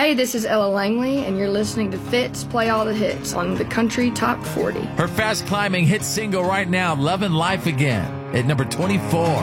Hey, this is Ella Langley, and you're listening to Fitz Play All the Hits on the Country Top 40. Her fast-climbing hit single right now, Lovin' Life Again, at number 24.